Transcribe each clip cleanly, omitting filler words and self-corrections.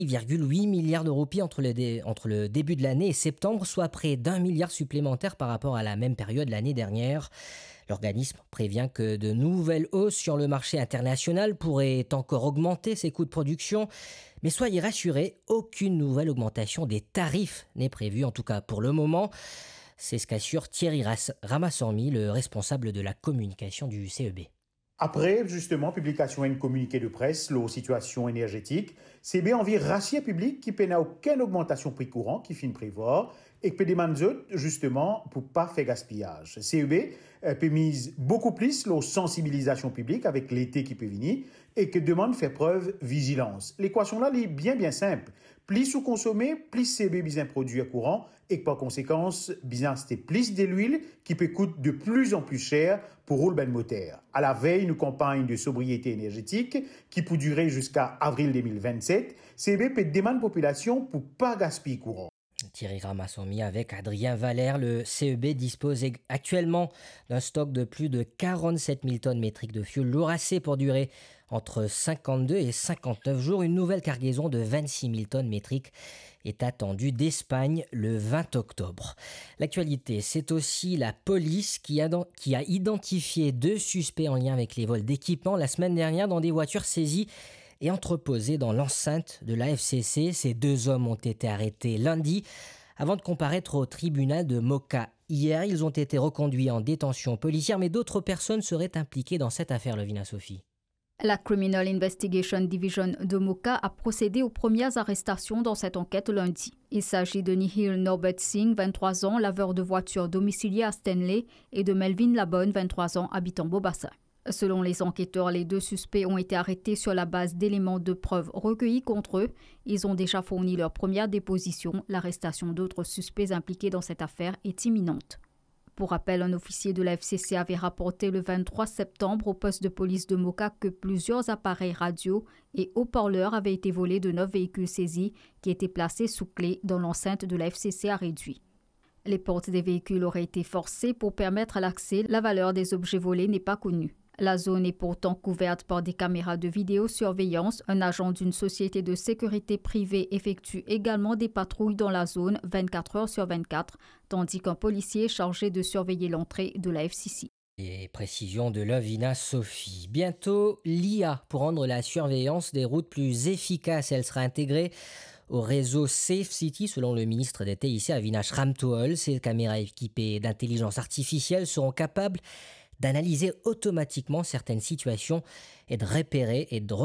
8,8 milliards de roupies entre le début de l'année et septembre, soit près d'1 milliard supplémentaire par rapport à la même période l'année dernière. L'organisme prévient que de nouvelles hausses sur le marché international pourraient encore augmenter ses coûts de production. Mais soyez rassurés, aucune nouvelle augmentation des tarifs n'est prévue, en tout cas pour le moment. C'est ce qu'assure Thierry Ramassormi, le responsable de la communication du CEB. Après, justement, publication d'un communiqué de presse, la situation énergétique, c'est bien envie rassier public qui n'a aucune augmentation prix courant qui finit prévoir et qui peut demander justement pour pas faire gaspillage. CEB peut mise beaucoup plus la sensibilisation publique avec l'été qui peut venir et que demande faire preuve vigilance. L'équation là est bien simple. Plus sous consommer, plus CEB besoin produit à courant et que par conséquence, besoin acheter plus de l'huile qui peut coûter de plus en plus cher pour rouler le moteur. À la veille, une campagne de sobriété énergétique qui peut durer jusqu'à avril 2027. CEB peut demander à la population pour pas gaspiller courant. Thierry Ramassormi avec Adrien Valère. Le CEB dispose actuellement d'un stock de plus de 47 000 tonnes métriques de fioul lourd assez pour durer entre 52 et 59 jours. Une nouvelle cargaison de 26 000 tonnes métriques est attendue d'Espagne le 20 octobre. L'actualité, c'est aussi la police qui a identifié 2 suspects en lien avec les vols d'équipements la semaine dernière dans des voitures saisies et entreposés dans l'enceinte de la FCC. Ces 2 hommes ont été arrêtés lundi avant de comparaître au tribunal de Moka. Hier, ils ont été reconduits en détention policière, mais d'autres personnes seraient impliquées dans cette affaire, Lovina Sophie. La Criminal Investigation Division de Moka a procédé aux premières arrestations dans cette enquête lundi. Il s'agit de Nihil Norbert Singh, 23 ans, laveur de voitures domicilié à Stanley, et de Melvin Labonne, 23 ans, habitant Bobassa. Selon les enquêteurs, les 2 suspects ont été arrêtés sur la base d'éléments de preuve recueillis contre eux. Ils ont déjà fourni leur première déposition. L'arrestation d'autres suspects impliqués dans cette affaire est imminente. Pour rappel, un officier de la FCC avait rapporté le 23 septembre au poste de police de Moka que plusieurs appareils radio et haut-parleurs avaient été volés de 9 véhicules saisis qui étaient placés sous clé dans l'enceinte de la FCC à Réduit. Les portes des véhicules auraient été forcées pour permettre l'accès. La valeur des objets volés n'est pas connue. La zone est pourtant couverte par des caméras de vidéosurveillance. Un agent d'une société de sécurité privée effectue également des patrouilles dans la zone 24 heures sur 24, tandis qu'un policier est chargé de surveiller l'entrée de la FCC. Et précision de Lovina Sophie. Bientôt, l'IA pour rendre la surveillance des routes plus efficace. Elle sera intégrée au réseau Safe City, selon le ministre des TIC Avinash Ramtools. Ces caméras équipées d'intelligence artificielle seront capables d'analyser automatiquement certaines situations et de repérer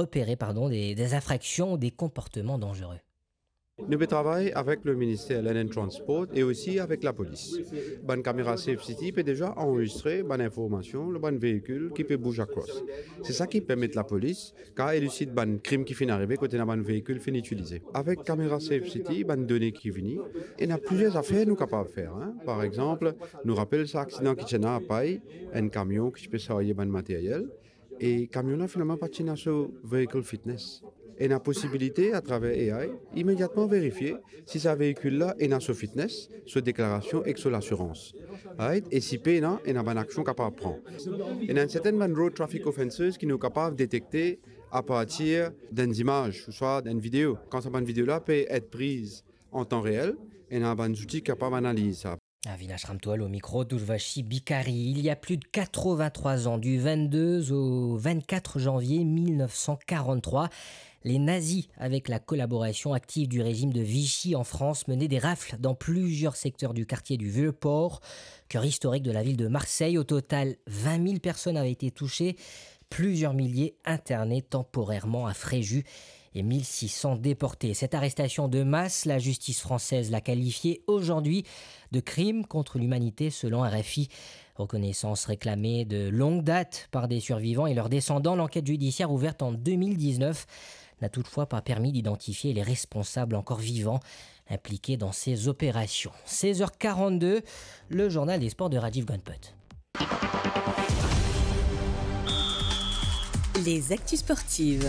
des infractions ou des comportements dangereux. Nous travaillons avec le ministère de l'Land Transport et aussi avec la police. Une caméra Safe City peut déjà enregistrer une information, le bon véhicule qui peut bouger across. C'est ça qui permet à la police, quand elle élucide un crime qui finit d'arriver, quand un véhicule finit utilisé. Avec caméra Safe City, une donnée qui finit, il y a plusieurs affaires nous capables de faire. Par exemple, nous rappelle cet accident qui tient à Paille, un camion qui peut s'envoyer un matériel, et le camion n'a finalement pas tenu sur véhicule fitness. Et la possibilité, à travers AI, immédiatement vérifier si ce véhicule-là est dans ce fitness, ce déclaration et sur l'assurance. Et si il y a une action capable de prendre. Il y a certaines road traffic offenses qui sont capables de détecter à partir d'une image, soit d'une vidéo. Quand cette vidéo-là peut être prise en temps réel, il y a un outil capable d'analyser ça. Avinash Ramtools au micro d'Urvashi Bikari. Il y a plus de 83 ans, du 22 au 24 janvier 1943, les nazis, avec la collaboration active du régime de Vichy en France, menaient des rafles dans plusieurs secteurs du quartier du Vieux-Port, cœur historique de la ville de Marseille. Au total, 20 000 personnes avaient été touchées, plusieurs milliers internés temporairement à Fréjus et 1600 déportés. Cette arrestation de masse, la justice française l'a qualifiée aujourd'hui de crime contre l'humanité selon RFI. Reconnaissance réclamée de longue date par des survivants et leurs descendants. L'enquête judiciaire ouverte en 2019 n'a toutefois pas permis d'identifier les responsables encore vivants impliqués dans ces opérations. 16h42, le journal des sports de Rajiv Gunput. Les actus sportives.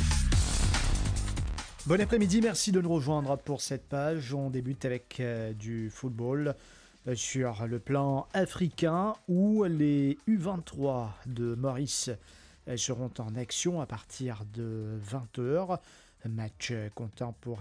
Bon après-midi, merci de nous rejoindre pour cette page. On débute avec du football sur le plan africain où les U23 de Maurice seront en action à partir de 20h. Match comptant pour